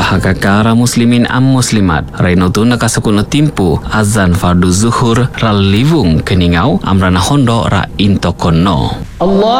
Hakakara muslimin am muslimat Rainotun nakasakuna timpu azan fardu zuhur ral livung keningau amrana hondo ra intokono. Allah